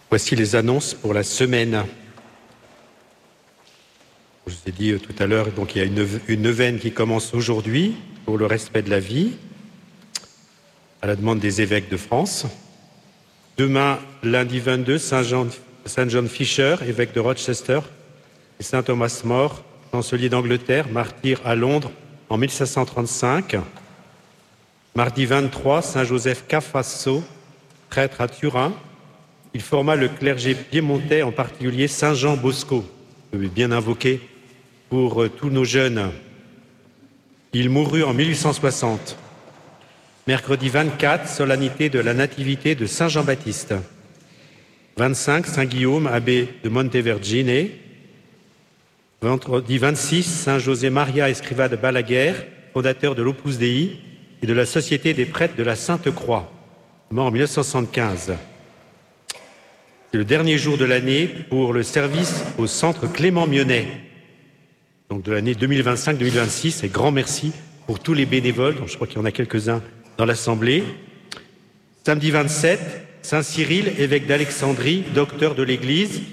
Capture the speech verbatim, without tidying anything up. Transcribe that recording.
Voici les annonces pour la semaine. Je vous ai dit tout à l'heure, donc il y a une, une neuvaine qui commence aujourd'hui pour le respect de la vie, à la demande des évêques de France. Demain, lundi vingt-deux, Saint John, Saint John Fisher, évêque de Rochester, et Saint Thomas More, chancelier d'Angleterre, martyr à Londres en mille cinq cent trente-cinq. Mardi vingt-trois, Saint Joseph Cafasso, prêtre à Turin. Il forma le clergé piémontais, en particulier Saint Jean Bosco, bien invoqué pour tous nos jeunes. Il mourut en mille huit cent soixante. Mercredi vingt-quatre, solennité de la Nativité de Saint Jean-Baptiste. vingt-cinq, Saint Guillaume, abbé de Montevergine. Vendredi vingt-six, Saint José Maria Escrivá de Balaguer, fondateur de l'Opus Dei et de la Société des prêtres de la Sainte Croix, mort en mille neuf cent soixante-quinze. C'est le dernier jour de l'année pour le service au centre Clément Mionnet, donc de l'année deux mille vingt-cinq deux mille vingt-six, et grand merci pour tous les bénévoles, dont je crois qu'il y en a quelques-uns dans l'Assemblée. Samedi vingt-sept, Saint Cyril, évêque d'Alexandrie, docteur de l'Église.